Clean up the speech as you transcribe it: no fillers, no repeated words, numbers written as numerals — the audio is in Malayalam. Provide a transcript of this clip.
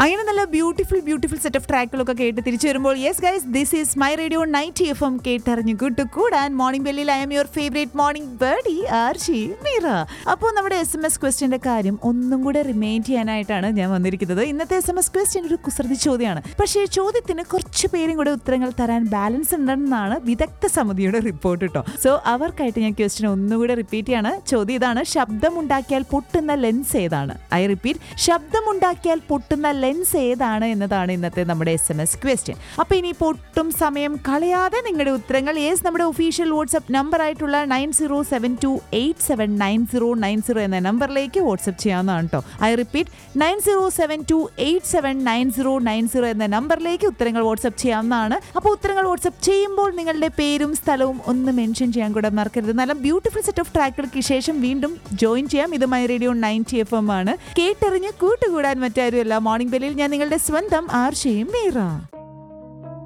അങ്ങനെ നല്ല ബ്യൂട്ടിഫുൾ സെറ്റ് ഓഫ് ട്രാക്കുകളൊക്കെ കേട്ട് തിരിച്ചു വരുമ്പോൾ yes guys this is my radio 90 FM കേട്ടറിഞ്ഞു കൂടാൻ morning ബെല്ലിൽ I M your favourite morning birdie Arshi Meera. അപ്പോൾ നമ്മുടെ SMS ക്വസ്റ്റ്യന്റെ കാര്യം ഒന്നും കൂടെ റിമൈൻഡ് ചെയ്യാനായിട്ടാണ് ഞാൻ വന്നിരിക്കുന്നത്. ഇന്നത്തെ SMS ക്വസ്റ്റ്യൻ ഒരു കുസൃതി ചോദ്യമാണ്. പക്ഷേ ചോദ്യത്തിന് കുറച്ച് പേരും കൂടെ ഉത്തരങ്ങൾ തരാൻ ബാലൻസ് ഉണ്ടെന്നാണ് വിദഗ്ധ സമിതിയുടെ റിപ്പോർട്ട് കേട്ടോ. സോ അവർക്കായിട്ട് ഞാൻ ക്വസ്റ്റ്യൻ ഒന്നുകൂടെ റിപ്പീറ്റ് ചെയ്യാണ്. ചോദ്യം ഇതാണ്: ശബ്ദമുണ്ടാക്കിയാൽ പൊട്ടുന്ന ലെൻസ് ഏതാണ്? ഐ റിപ്പീറ്റ്, ശബ്ദമുണ്ടാക്കിയാൽ പൊട്ടുന്ന ലെൻസ് ഏതാണ് എന്നതാണ് ഇന്നത്തെ നമ്മുടെ SMS ക്വസ്റ്റ്യൻ. അപ്പൊ ഇനി പൊട്ടും സമയം കളയാതെ നിങ്ങളുടെ ഉത്തരങ്ങൾ നമ്മുടെ ഒഫീഷ്യൽ വാട്സ്ആപ്പ് നമ്പർ ആയിട്ടുള്ള 9072879090 എന്ന നമ്പറിലേക്ക് വാട്സ്ആപ്പ് ചെയ്യാവുന്നതാണ് കേട്ടോ. ഐ റിപ്പീറ്റ്, 9072879090 എന്ന നമ്പറിലേക്ക് ഉത്തരങ്ങൾ വാട്സ്ആപ്പ് ചെയ്യാവുന്നതാണ്. അപ്പോൾ ഉത്തരങ്ങൾ വാട്സ്ആപ്പ് ചെയ്യുമ്പോൾ നിങ്ങളുടെ പേരും സ്ഥലവും ഒന്ന് മെൻഷൻ ചെയ്യാൻ കൂടെ മറക്കരുത്. നല്ല ബ്യൂട്ടിഫുൾ സെറ്റ് ഓഫ് ട്രാക്കുകൾക്ക് ശേഷം വീണ്ടും ജോയിൻ ചെയ്യാം. ഇത് മൈ റേഡിയോ 90 FM ആണ്. കേട്ടറിഞ്ഞ് കൂട്ടുകൂടാൻ മറ്റാരുമല്ല, മോർണിംഗ് ബെല്ലിൽ ഞാൻ നിങ്ങളുടെ സ്വന്തം ആർഷയും മീറ.